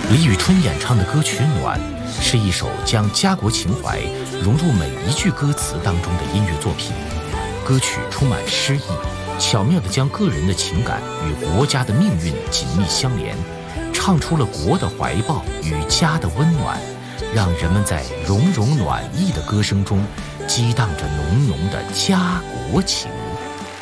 李宇春演唱的歌曲《暖》是一首将家国情怀融入每一句歌词当中的音乐作品。歌曲充满诗意，巧妙地将个人的情感与国家的命运紧密相连，唱出了国的怀抱与家的温暖，让人们在融融暖意的歌声中激荡着浓浓的家国情。